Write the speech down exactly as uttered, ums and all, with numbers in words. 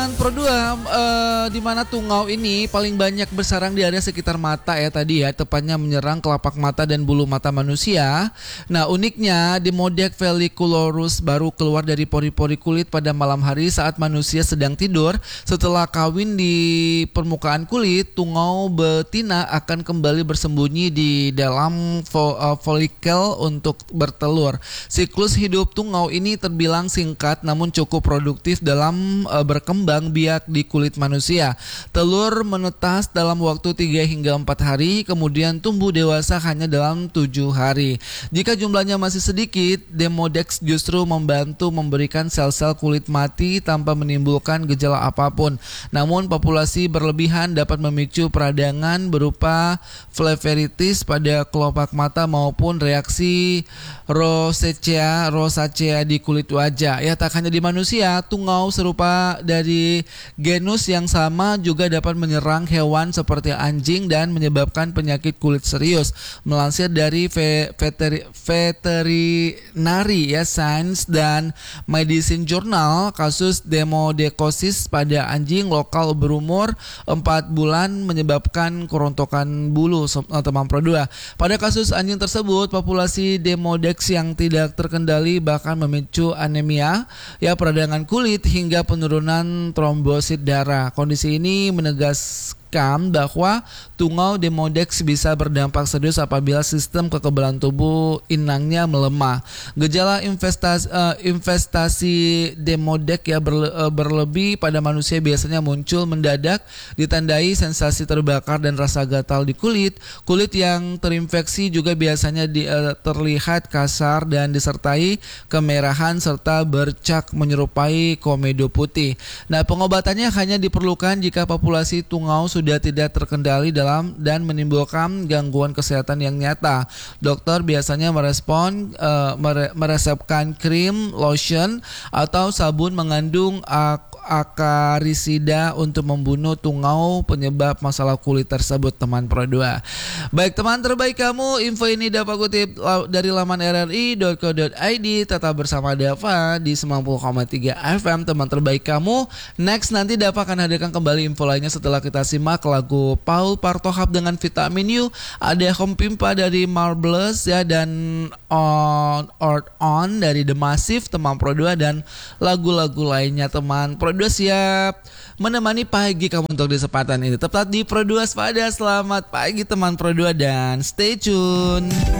teman Pro dua, eh, di mana tungau ini paling banyak bersarang di area sekitar mata ya tadi ya, tepatnya menyerang kelopak mata dan bulu mata manusia. Nah, uniknya Demodec folliculosus baru keluar dari pori-pori kulit pada malam hari saat manusia sedang tidur. Setelah kawin di permukaan kulit, tungau betina akan kembali bersembunyi di dalam fo, uh, folikel untuk bertelur. Siklus hidup tungau ini terbilang singkat namun cukup produktif dalam uh, berkembang biak di kulit manusia. Telur menetas dalam waktu tiga hingga empat hari, kemudian tumbuh dewasa hanya dalam tujuh hari. Jika jumlahnya masih sedikit, Demodec justru membantu memberikan sel-sel kulit mati tanpa menimbulkan gejala apapun. Namun populasi berlebihan dapat memicu peradangan berupa flaveritis pada kelopak mata maupun reaksi rosacea rosacea di kulit wajah. Ya, tak hanya di manusia, tungau serupa dari genus yang sama juga dapat menyerang hewan seperti anjing dan menyebabkan penyakit kulit serius. Melansir dari veteri, Veterinary ya Science dan Medicine Journal, kasus demodecosis pada anjing lokal berumur empat bulan menyebabkan kerontokan bulu, teman Pro dua. Pada kasus anjing tersebut, populasi Demodec yang tidak terkendali bahkan memicu anemia, ya peradangan kulit hingga penurunan trombosit darah. Kondisi ini menegaskan bahwa tungau Demodec bisa berdampak serius apabila sistem kekebalan tubuh inangnya melemah. Gejala investasi, uh, investasi Demodec ya berle, uh, berlebih pada manusia biasanya muncul mendadak, ditandai sensasi terbakar dan rasa gatal di kulit. Kulit yang terinfeksi juga biasanya di, uh, terlihat kasar dan disertai kemerahan serta bercak menyerupai komedo putih. Nah, pengobatannya hanya diperlukan jika populasi tungau sudah tidak terkendali dalam dan menimbulkan gangguan kesehatan yang nyata. Dokter biasanya merespon uh, mere- meresepkan krim, lotion atau sabun mengandung ak- akarisida untuk membunuh tungau penyebab masalah kulit tersebut, teman Pro dua. Baik teman terbaik kamu, info ini dapat kutip dari laman r r i dot co dot i d. Tetap bersama Dava di sembilan puluh koma tiga F M, teman terbaik kamu. Next nanti Dava akan hadirkan kembali info lainnya setelah kita simak lagu Paul Partohap dengan Vitamin U. Ada Home Pimpa dari Marvelous ya, dan On or On dari The Massive, teman Pro dua, dan lagu-lagu lainnya. Teman Pro dua siap menemani pagi kamu untuk di kesempatan ini. Tetap di Pro dua Waspada. Selamat pagi teman Pro dua dan stay tune.